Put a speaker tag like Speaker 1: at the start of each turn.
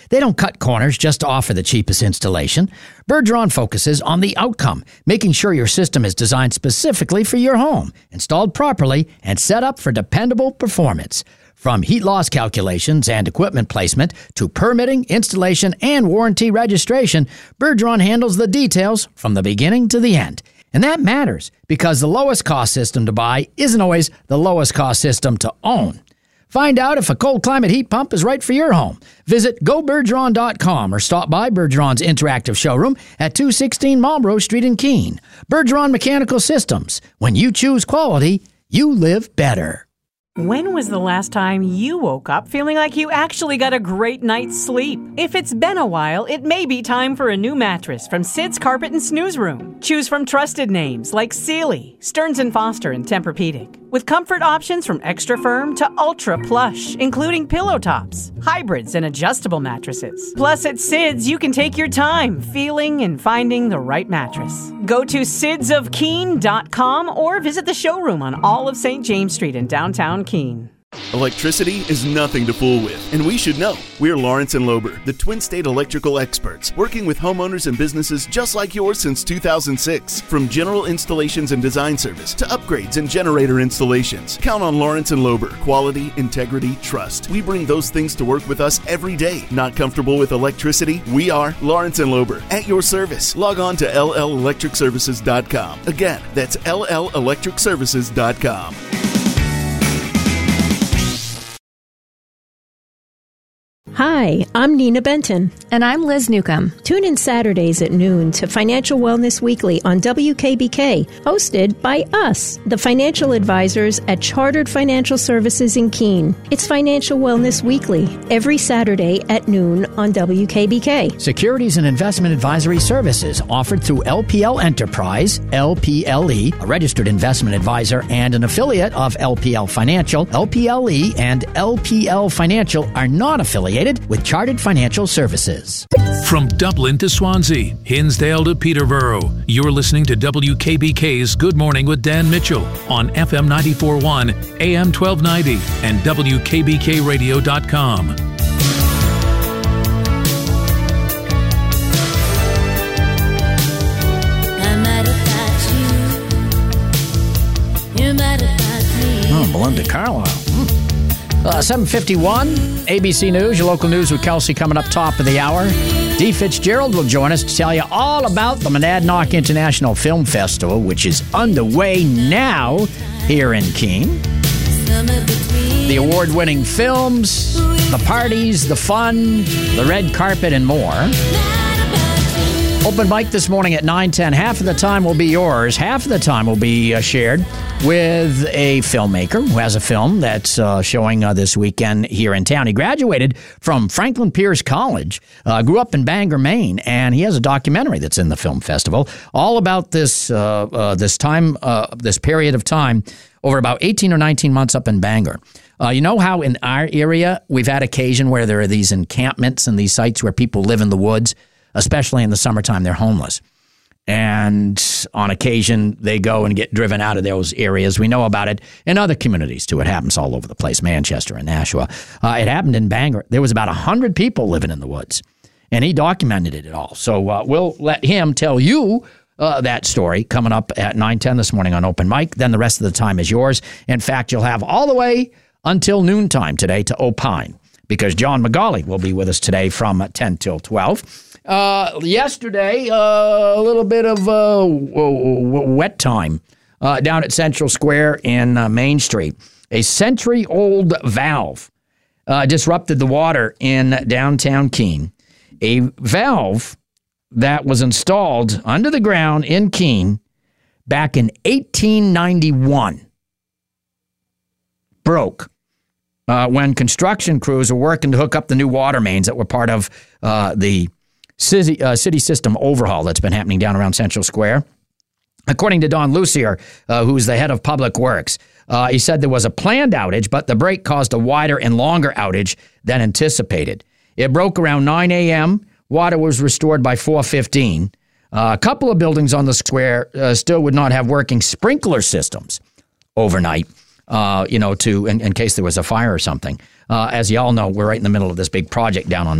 Speaker 1: They don't cut corners just to offer the cheapest installation. Bergeron focuses on the outcome, making sure your system is designed specifically for your home, installed properly, and set up for dependable performance. From heat loss calculations and equipment placement to permitting, installation, and warranty registration, Bergeron handles the details from the beginning to the end. And that matters because the lowest cost system to buy isn't always the lowest cost system to own. Find out if a cold climate heat pump is right for your home. Visit gobergeron.com or stop by Bergeron's interactive showroom at 216 Marlborough Street in Keene. Bergeron Mechanical Systems. When you choose quality, you live better.
Speaker 2: When was the last time you woke up feeling like you actually got a great night's sleep? If it's been a while, it may be time for a new mattress from Sid's Carpet and Snooze Room. Choose from trusted names like Sealy, Stearns & Foster, and Tempur-Pedic. With comfort options from extra firm to ultra plush, including pillow tops, hybrids, and adjustable mattresses. Plus, at Sid's, you can take your time feeling and finding the right mattress. Go to sidsofkeene.com or visit the showroom on all of St. James Street in downtown Keene.
Speaker 3: Electricity is nothing to fool with, and we should know. We're Lawrence & Lober, the Twin State electrical experts, working with homeowners and businesses just like yours since 2006. From general installations and design service to upgrades and generator installations, count on Lawrence & Lober. Quality, integrity, trust. We bring those things to work with us every day. Not comfortable with electricity? We are Lawrence & Lober, at your service. Log on to LLElectricServices.com. Again, that's LLElectricServices.com.
Speaker 4: Hi, I'm Nina Benton.
Speaker 5: And I'm Liz Newcomb.
Speaker 4: Tune in Saturdays at noon to Financial Wellness Weekly on WKBK, hosted by us, the financial advisors at Chartered Financial Services in Keene. It's Financial Wellness Weekly, every Saturday at noon on WKBK.
Speaker 1: Securities and investment advisory services offered through LPL Enterprise, LPLE, a registered investment advisor and an affiliate of LPL Financial. LPLE and LPL Financial are not affiliated with Chartered Financial Services.
Speaker 6: From Dublin to Swansea, Hinsdale to Peterborough, you're listening to WKBK's Good Morning with Dan Mitchell on FM 94.1, AM 1290, and WKBKradio.com.
Speaker 1: Oh, Belinda Carlisle. 7:51, ABC News, your local news with Kelsey coming up top of the hour. Dee Fitzgerald will join us to tell you all about the Monadnock International Film Festival, which is underway now here in Keene. The award-winning films, the parties, the fun, the red carpet, and more. Open mic this morning at 9:10. Half of the time will be yours. Half of the time will be shared with a filmmaker who has a film that's showing this weekend here in town. He graduated from Franklin Pierce College, grew up in Bangor, Maine, and he has a documentary that's in the film festival all about this this period of time over about 18 or 19 months up in Bangor. You know how in our area we've had occasion where there are these encampments and these sites where people live in the woods, especially in the summertime, they're homeless. And on occasion, they go and get driven out of those areas. We know about it in other communities, too. It happens all over the place, Manchester and Nashua. It happened in Bangor. There was about 100 people living in the woods, and he documented it all. So we'll let him tell you that story coming up at 9:10 this morning on Open Mic. Then the rest of the time is yours. In fact, you'll have all the way until noontime today to opine, because John McGauley will be with us today from 10 till 12. Yesterday, a little bit of wet time down at Central Square in Main Street. A century-old valve disrupted the water in downtown Keene. A valve that was installed under the ground in Keene back in 1891 broke when construction crews were working to hook up the new water mains that were part of the city system overhaul that's been happening down around Central Square. According to Don Lucier, who's the head of Public Works, he said there was a planned outage, but the break caused a wider and longer outage than anticipated. It broke around 9 a.m. Water was restored by 4:15. A couple of buildings on the square still would not have working sprinkler systems overnight, in case there was a fire or something. As you all know, we're right in the middle of this big project down on